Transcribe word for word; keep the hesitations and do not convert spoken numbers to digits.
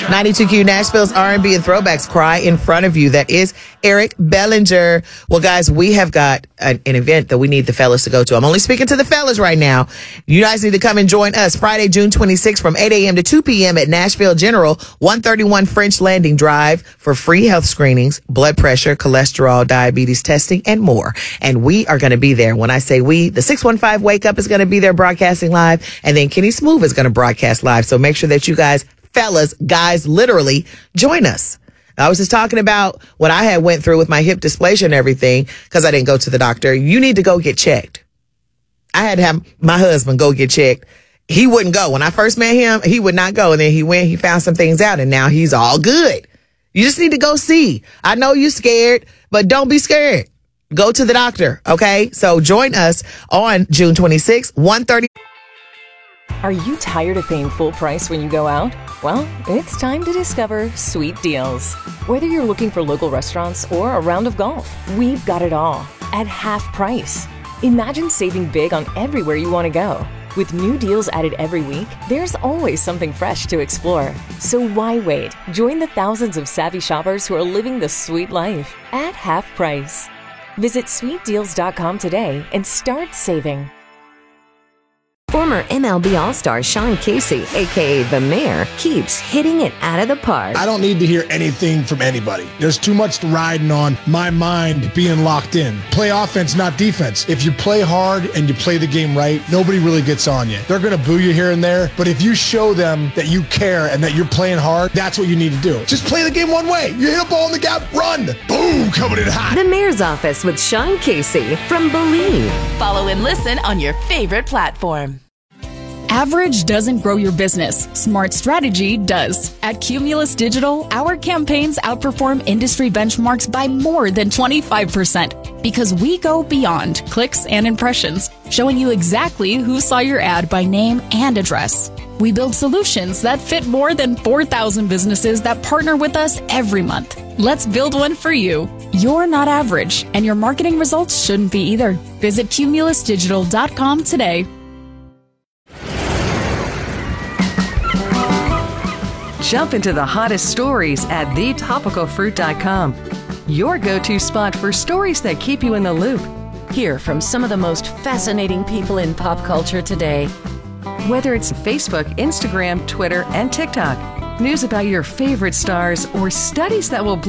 ninety-two Q Nashville's R and B and throwbacks cry in front of you. That is Eric Bellinger. Well, guys, we have got an, an event that we need the fellas to go to. I'm only speaking to the fellas right now. You guys need to come and join us Friday, June twenty-sixth from eight a.m. to two p.m. at Nashville General, one thirty-one French Landing Drive for free health screenings, blood pressure, cholesterol, diabetes testing, and more. And we are going to be there. When I say we, the six one five Wake Up is going to be there broadcasting live, and then Kenny Smooth is going to broadcast live. So make sure that you guys, fellas, guys, literally join us. I was just talking about what I had went through with my hip dysplasia and everything because I didn't go to the doctor. You need to go get checked. I had to have my husband go get checked. He wouldn't go. When I first met him, he would not go. And then he went, he found some things out, and now he's all good. You just need to go see. I know you're scared, but don't be scared. Go to the doctor, okay? So join us on June twenty-sixth, one thirty. Are you tired of paying full price when you go out? Well, it's time to discover Sweet Deals. Whether you're looking for local restaurants or a round of golf, we've got it all at half price. Imagine saving big on everywhere you want to go. With new deals added every week, there's always something fresh to explore. So why wait? Join the thousands of savvy shoppers who are living the sweet life at half price. Visit sweet deals dot com today and start saving. Former M L B All-Star Sean Casey, a k a. The Mayor, keeps hitting it out of the park. I don't need to hear anything from anybody. There's too much riding on my mind being locked in. Play offense, not defense. If you play hard and you play the game right, nobody really gets on you. They're going to boo you here and there, but if you show them that you care and that you're playing hard, that's what you need to do. Just play the game one way. You hit a ball in the gap, run. Boom, coming in hot. The Mayor's Office with Sean Casey from Believe. Follow and listen on your favorite platform. Average doesn't grow your business. Smart strategy does. At Cumulus Digital, our campaigns outperform industry benchmarks by more than twenty-five percent because we go beyond clicks and impressions, showing you exactly who saw your ad by name and address. We build solutions that fit more than four thousand businesses that partner with us every month. Let's build one for you. You're not average, and your marketing results shouldn't be either. Visit cumulus digital dot com today. Jump into the hottest stories at the topical fruit dot com. Your go-to spot for stories that keep you in the loop. Hear from some of the most fascinating people in pop culture today. Whether it's Facebook, Instagram, Twitter, and TikTok, news about your favorite stars, or studies that will blow